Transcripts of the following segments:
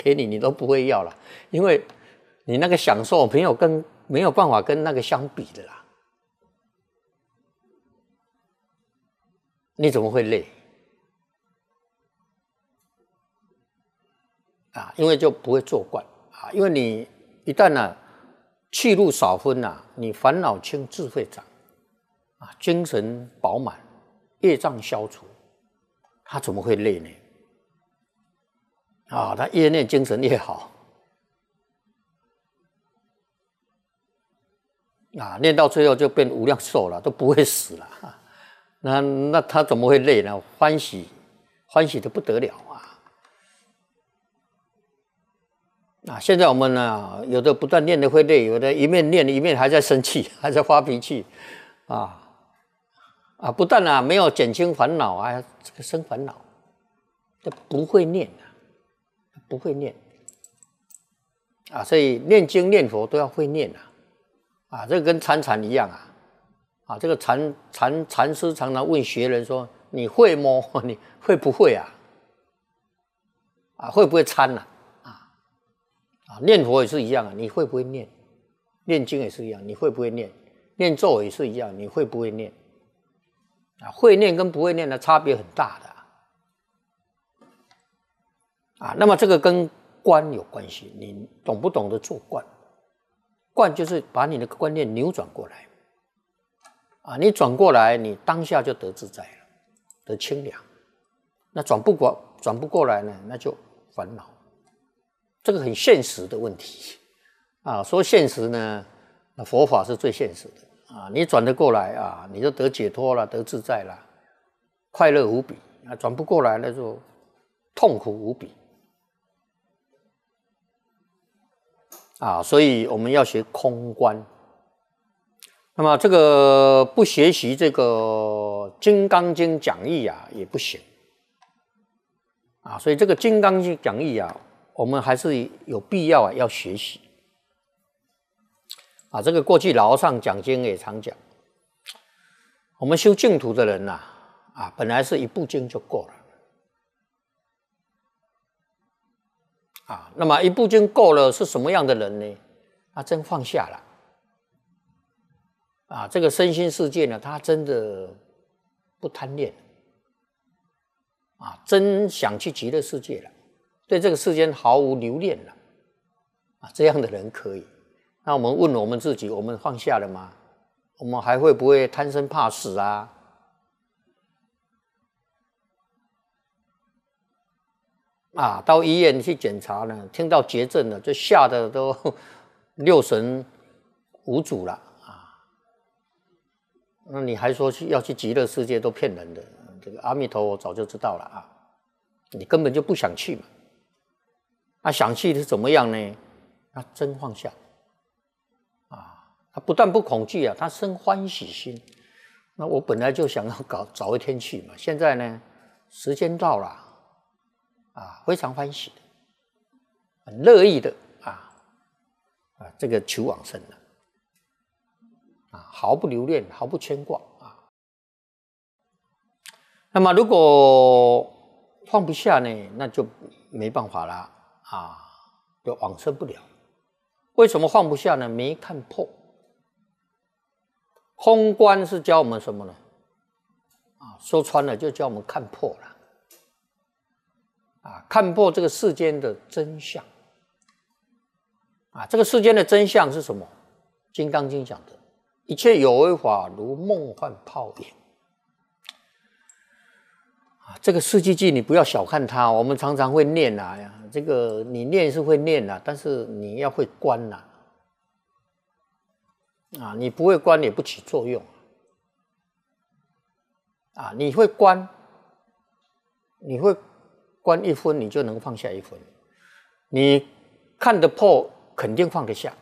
给你，你都不会要了，因为你那个享受没有办法跟那个相比的啦。你怎么会累？因为就不会做惯因为你一旦去路少分你烦恼轻，智慧长精神饱满，业障消除，他怎么会累呢？他越念精神越好念到最后就变无量寿了，都不会死了那他怎么会累呢？欢喜的不得了现在我们有的不但念的会累，有的一面念一面还在生气，还在发脾气不但没有减轻烦恼这个生烦恼，这不会念不会念所以念经念佛都要会念这个跟禅一样这个禅师常常问学人说：“你会吗？你会不会会不会参念佛也是一样你会不会念？念经也是一样，你会不会念？念咒也是一样，你会不会念？会念跟不会念的差别很大的那么这个跟观有关系，你懂不懂得做观？观就是把你的观念扭转过来你转过来，你当下就得自在了，得清凉。那转不过来呢，那就烦恼。这个很现实的问题说现实呢，佛法是最现实的你转得过来你就得解脱了，得自在了，快乐无比转不过来那就痛苦无比所以我们要学空观。那么这个不学习这个《金刚经》讲义也不行所以这个《金刚经》讲义我们还是有必要要学习这个过去老和尚讲经也常讲，我们修净土的人本来是一部经就够了那么一部经够了是什么样的人呢？他真放下了这个身心世界呢，他真的不贪恋真想去极乐世界了，对这个世间毫无留恋了这样的人可以。那我们问我们自己，我们放下了吗？我们还会不会贪生怕死到医院去检查呢，听到绝症了，就吓得都六神无主了那你还说要去极乐世界，都骗人的。这个阿弥陀佛早就知道了你根本就不想去嘛想去是怎么样呢？他真放下他不但不恐惧他生欢喜心。那我本来就想要早一天去嘛，现在呢时间到了非常欢喜的，很乐意的这个求往生了毫不留恋，毫不牵挂那么如果放不下呢，那就没办法了就往生不了。为什么放不下呢？没看破。空观是教我们什么呢？说穿了就教我们看破了看破这个世间的真相这个世间的真相是什么？《金刚经》讲的，一切有为法如梦幻泡影这个四句偈你不要小看它，我们常常会念这个你念是会念但是你要会观你不会观也不起作用你会观一分，你就能放下一分。你看得破，肯定放得下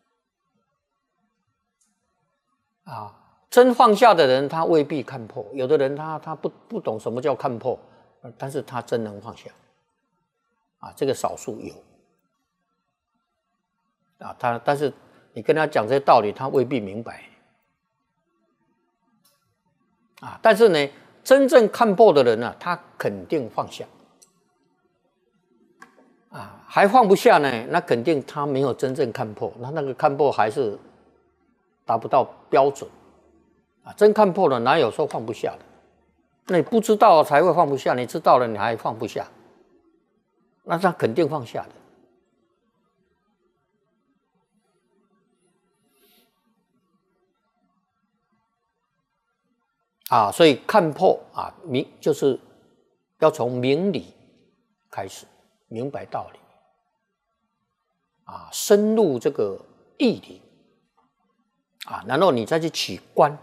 真放下的人，他未必看破。有的人他不懂什么叫看破，但是他真能放下这个少数有但是你跟他讲这些道理，他未必明白但是呢，真正看破的人他肯定放下还放不下呢，那肯定他没有真正看破，那个看破还是达不到标准真看破了，哪有说放不下的？那你不知道才会放不下，你知道了你还放不下，那他肯定放下的。所以看破就是要从明理开始，明白道理深入这个义理然后你再去起观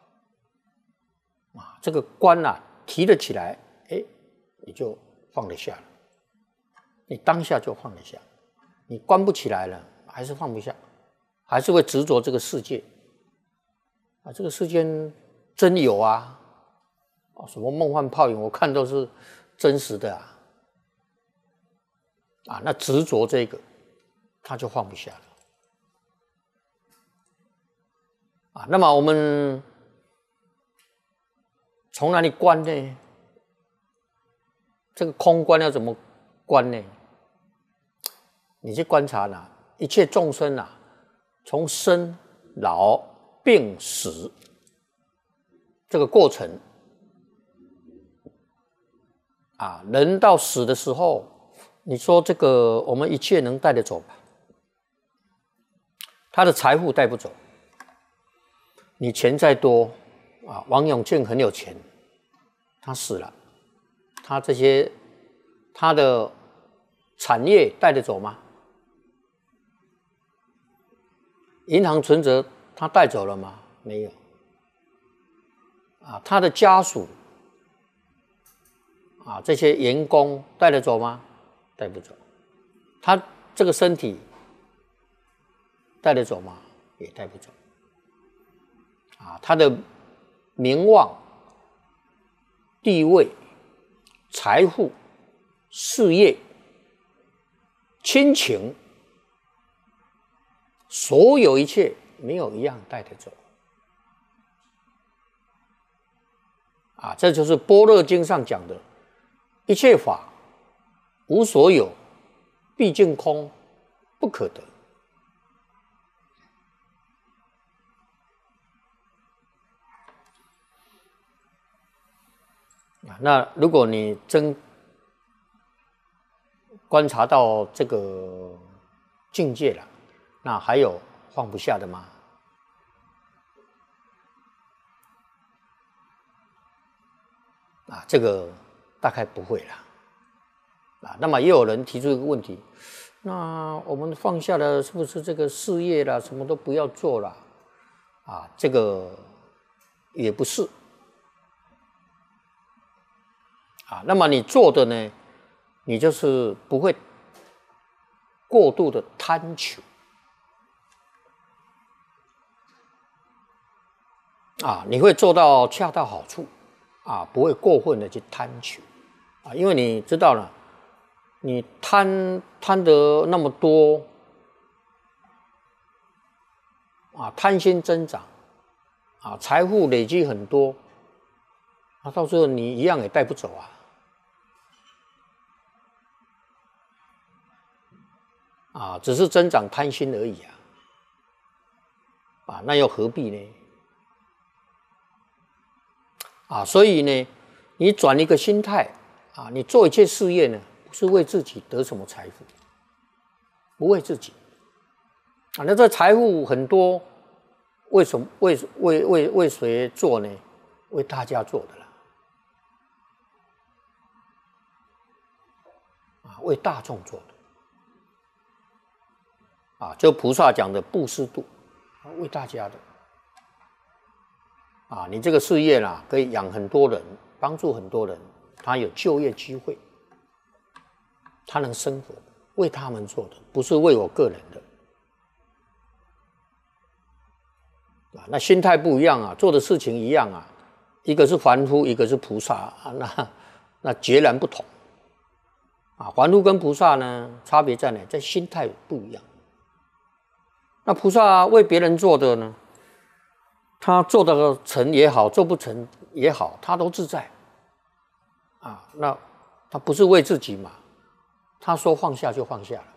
这个观提得起来，你就放得下了，你当下就放得下。你观不起来了，还是放不下，还是会执着这个世界这个世间真有什么梦幻泡影，我看都是真实的那执着这个，他就放不下了那么我们从哪里观呢？这个空观要怎么观呢？你去观察一切众生从生老病死这个过程人到死的时候，你说这个我们一切能带得走吧？他的财富带不走，你钱再多王永庆很有钱，他死了，他的产业带得走吗？银行存折他带走了吗？没有他的家属这些员工带得走吗？带不走。他这个身体带得走吗？也带不走他的名望、地位、财富、事业、亲情，所有一切没有一样带得走这就是般若经上讲的一切法无所有，毕竟空，不可得那如果你真观察到这个境界了，那还有放不下的吗？这个大概不会了那么也有人提出一个问题，那我们放下了，是不是这个事业啦，什么都不要做了这个也不是那么你做的呢，你就是不会过度的贪求你会做到恰到好处不会过分的去贪求因为你知道了，你贪得那么多贪心增长财富累积很多到时候你一样也带不走只是增长贪心而已那又何必呢？所以呢，你转一个心态你做一切事业呢，不是为自己得什么财富，不为自己那这财富很多，为什么为谁做呢？为大家做的为大众做的就菩萨讲的布施度为大家的你这个事业可以养很多人，帮助很多人，他有就业机会，他能生活，为他们做的，不是为我个人的那心态不一样做的事情一样一个是凡夫，一个是菩萨那截然不同凡夫跟菩萨呢，差别在哪？在心态不一样。那菩萨为别人做的呢，他做得成也好，做不成也好，他都自在那他不是为自己嘛， 他说放下就放下了。